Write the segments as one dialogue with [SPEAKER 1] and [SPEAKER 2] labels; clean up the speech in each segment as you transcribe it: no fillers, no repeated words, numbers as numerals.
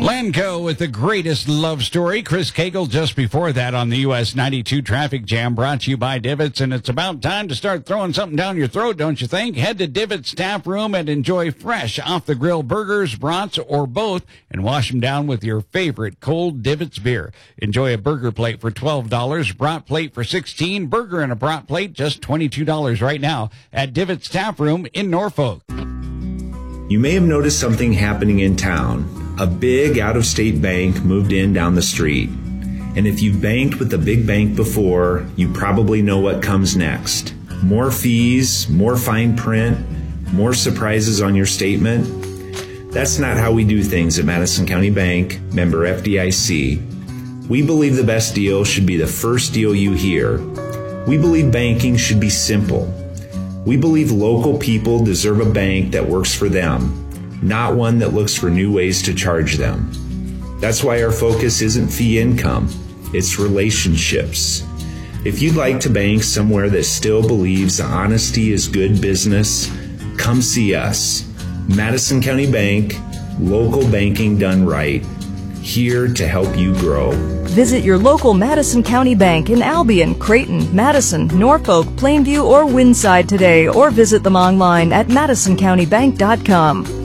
[SPEAKER 1] Lanco with the greatest love story. Chris Cagle just before that on the US 92 Traffic Jam, brought to you by Divots. And it's about time to start throwing something down your throat, don't you think? Head to Divots Tap Room and enjoy fresh off-the-grill burgers, brats, or both, and wash them down with your favorite cold Divots beer. Enjoy a burger plate for $12, brat plate for $16, burger and a brat plate just $22 right now at Divots Tap Room in Norfolk.
[SPEAKER 2] You may have noticed something happening in town. A big out-of-state bank moved in down the street. And if you've banked with a big bank before, you probably know what comes next. More fees, more fine print, more surprises on your statement. That's not how we do things at Madison County Bank, member FDIC. We believe the best deal should be the first deal you hear. We believe banking should be simple. We believe local people deserve a bank that works for them, not one that looks for new ways to charge them. That's why our focus isn't fee income, it's relationships. If you'd like to bank somewhere that still believes honesty is good business, come see us. Madison County Bank, local banking done right. Here to help you grow.
[SPEAKER 3] Visit your local Madison County Bank in Albion, Creighton, Madison, Norfolk, Plainview, or Windside today, or visit them online at madisoncountybank.com.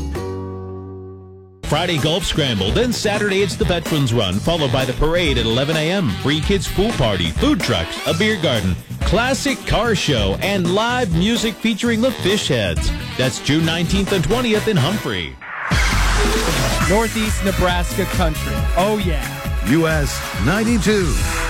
[SPEAKER 4] Friday Golf Scramble, then Saturday it's the Veterans Run, followed by the parade at 11 a.m., free kids pool party, food trucks, a beer garden, classic car show, and live music featuring the Fishheads. That's June 19th and 20th in Humphrey.
[SPEAKER 5] Northeast Nebraska country. Oh, yeah.
[SPEAKER 6] US 92.